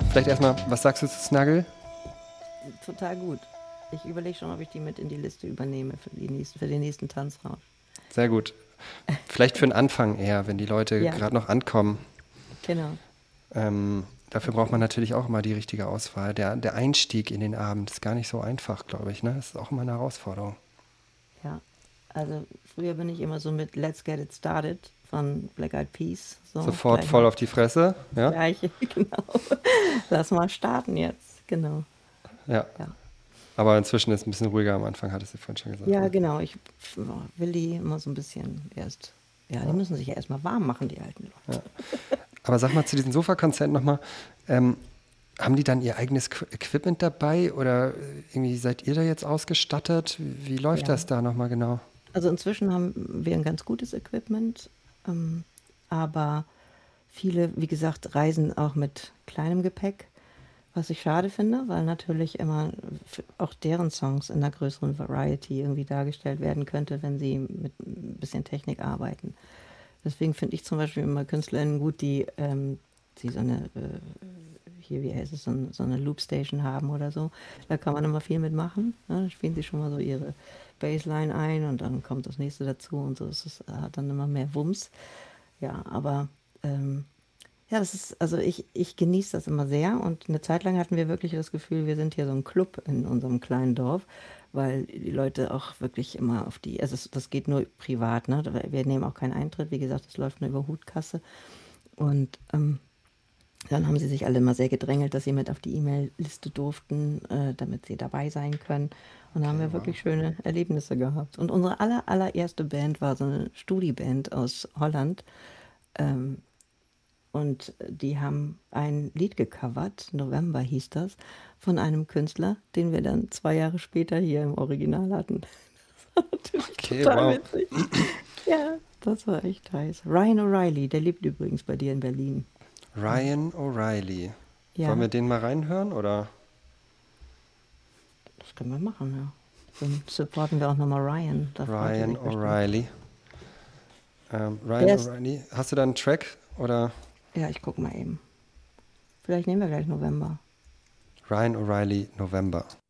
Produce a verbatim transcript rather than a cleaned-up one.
vielleicht erstmal, was sagst du zu Snuggle? Total gut. Ich überlege schon, ob ich die mit in die Liste übernehme für, die nächsten, für den nächsten Tanzrausch. Sehr gut. Vielleicht für den Anfang eher, wenn die Leute Ja. gerade noch ankommen. Genau. Ähm, dafür braucht man natürlich auch immer die richtige Auswahl. Der, der Einstieg in den Abend ist gar nicht so einfach, glaube ich. Ne? Das ist auch immer eine Herausforderung. Ja, also früher bin ich immer so mit Let's Get It Started von Black Eyed Peas. So Sofort gleich voll mal- auf die Fresse. Ja? Gleiche, genau. Lass mal starten jetzt, genau. Ja. Ja. Aber inzwischen ist es ein bisschen ruhiger am Anfang, hattest du vorhin schon gesagt. Ja, ne? genau. Ich will die immer so ein bisschen erst. Ja, die müssen sich ja erstmal warm machen, die alten Leute. Aber sag mal zu diesen Sofakonzerten nochmal, ähm, haben die dann ihr eigenes Qu- Equipment dabei oder irgendwie seid ihr da jetzt ausgestattet? Wie, wie läuft Ja. das da nochmal genau? Also inzwischen haben wir ein ganz gutes Equipment, ähm, aber viele, wie gesagt, reisen auch mit kleinem Gepäck, was ich schade finde, weil natürlich immer f- auch deren Songs in einer größeren Variety irgendwie dargestellt werden könnte, wenn sie mit ein bisschen Technik arbeiten. Deswegen finde ich zum Beispiel immer KünstlerInnen gut, die, ähm, die so eine, äh, hier, wie heißt es, so, ein, so eine Loopstation haben oder so. Da kann man immer viel mitmachen. Ne? Da spielen sie schon mal so ihre Bassline ein und dann kommt das nächste dazu und so. Es ist, hat dann immer mehr Wumms. Ja, aber ähm, ja, das ist, also ich, ich genieße das immer sehr und eine Zeit lang hatten wir wirklich das Gefühl, wir sind hier so ein Club in unserem kleinen Dorf, weil die Leute auch wirklich immer auf die, also es, das geht nur privat, ne? Wir nehmen auch keinen Eintritt, wie gesagt, das läuft nur über Hutkasse und ähm, dann haben sie sich alle immer sehr gedrängelt, dass sie mit auf die E-Mail-Liste durften, äh, damit sie dabei sein können. Und da haben wir wow. wirklich schöne Erlebnisse gehabt. Und unsere aller, allererste Band war so eine Studi-Band aus Holland. Ähm, und die haben ein Lied gecovert, November hieß das, von einem Künstler, den wir dann zwei Jahre später hier im Original hatten. Das war natürlich Okay, total wow. witzig. Ja, das war echt heiß. Ryan O'Reilly, der lebt übrigens bei dir in Berlin. Ryan O'Reilly. Ja. Wollen wir den mal reinhören oder? Das können wir machen, ja. Dann supporten wir auch nochmal Ryan. Da freut er Ryan sich bestimmt. O'Reilly. Ähm, Ryan Der ist- O'Reilly. Hast du da einen Track oder? Ja, ich gucke mal eben. Vielleicht nehmen wir gleich November. Ryan O'Reilly November.